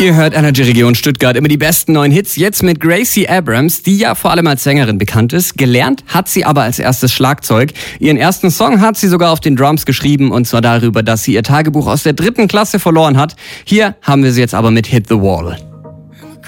Ihr hört Energy Region Stuttgart, immer die besten neuen Hits. Jetzt mit Gracie Abrams, die ja vor allem als Sängerin bekannt ist. Gelernt hat sie aber als erstes Schlagzeug. Ihren ersten Song hat sie sogar auf den Drums geschrieben, und zwar darüber, dass sie ihr Tagebuch aus der 3. Klasse verloren hat. Hier haben wir sie jetzt aber mit Hit the Wall.